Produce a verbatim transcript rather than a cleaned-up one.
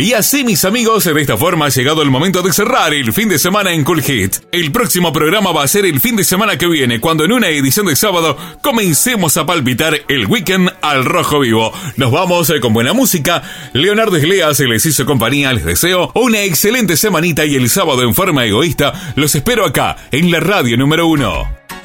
Y así, mis amigos, de esta forma ha llegado el momento de cerrar el fin de semana en Cool Hit. El próximo programa va a ser el fin de semana que viene, cuando en una edición de sábado comencemos a palpitar el weekend al rojo vivo. Nos vamos con buena música. Leonardo Iglesias les hizo compañía. Les deseo una excelente semanita y el sábado en forma egoísta los espero acá en la radio número uno.